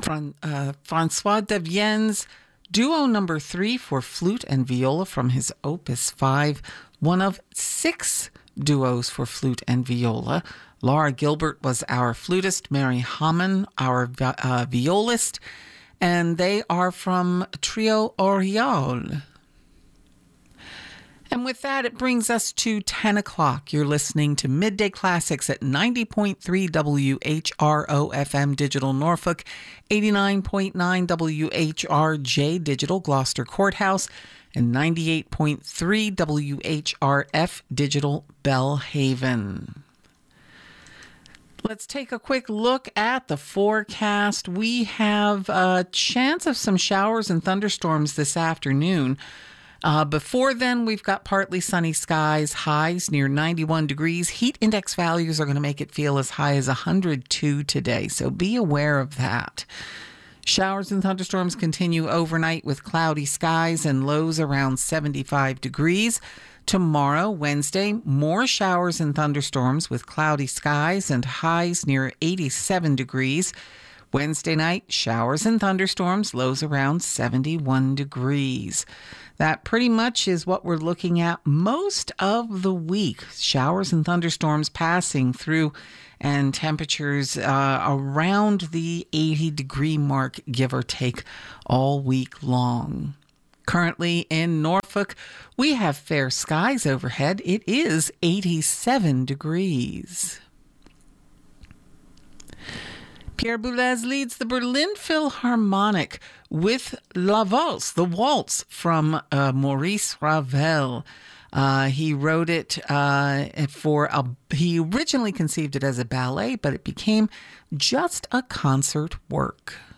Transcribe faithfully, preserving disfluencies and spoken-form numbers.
Fran- uh, Francois Devienne's Duo number three for flute and viola from his Opus five, one of six duos for flute and viola. Laura Gilbert was our flutist, Mary Hammond, our uh, violist, and they are from Trio Oriole. And with that, it brings us to ten o'clock. You're listening to Midday Classics at ninety point three W H R O F M Digital Norfolk, eighty-nine point nine W H R J Digital Gloucester Courthouse, and ninety-eight point three W H R F Digital Bellhaven. Let's take a quick look at the forecast. We have a chance of some showers and thunderstorms this afternoon. Uh, before then, we've got partly sunny skies, highs near ninety-one degrees. Heat index values are going to make it feel as high as one hundred two today, so be aware of that. Showers and thunderstorms continue overnight with cloudy skies and lows around seventy-five degrees. Tomorrow, Wednesday, more showers and thunderstorms with cloudy skies and highs near eighty-seven degrees. Wednesday night, showers and thunderstorms, lows around seventy-one degrees. That pretty much is what we're looking at most of the week. Showers and thunderstorms passing through and temperatures uh, around the eighty degree mark, give or take, all week long. Currently in Norfolk, we have fair skies overhead. It is eighty-seven degrees. Pierre Boulez leads the Berlin Philharmonic with La Valse, the waltz from uh, Maurice Ravel. Uh, he wrote it uh, for a, he originally conceived it as a ballet, but it became just a concert work.